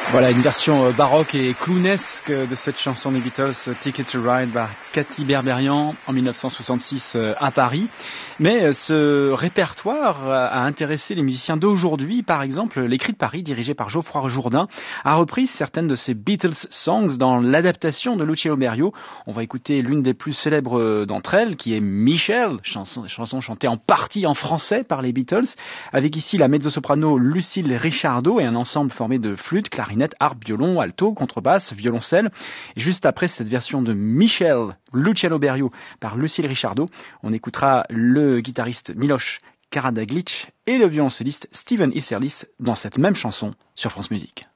Voilà, une version baroque et clownesque de cette chanson des Beatles, Ticket to Ride, par Katy Berberian en 1966 à Paris. Mais ce répertoire a intéressé les musiciens d'aujourd'hui. Par exemple, Les Cris de Paris, dirigé par Geoffroy Jourdain, a repris certaines de ces Beatles songs dans l'adaptation de Luciano Berio. On va écouter l'une des plus célèbres d'entre elles, qui est Michel, chanson chantée en partie en français par les Beatles, avec ici la mezzo-soprano Lucille Richardo et un ensemble formé de flûte, clarinette, harpe, violon, alto, contrebasse, violoncelle. Et juste après cette version de Michel, Luciano Berio par Lucille Richardo, on écoutera le guitariste Miloš Karadaglić et le violoncelliste Steven Isserlis dans cette même chanson sur France Musique.